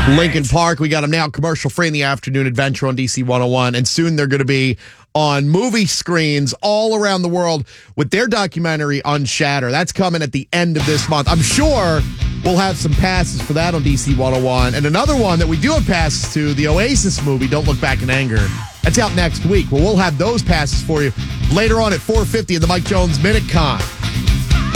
Lincoln Park. We got them now commercial free in the afternoon adventure on DC 101. And soon they're going to be on movie screens all around the world with their documentary Unshatter. That's coming at the end of this month. I'm sure we'll have some passes for that on DC 101. And another one that we do have passes to, the Oasis movie, Don't Look Back in Anger. That's out next week. Well, we'll have those passes for you later on at 4:50 in the Mike Jones Minute Con.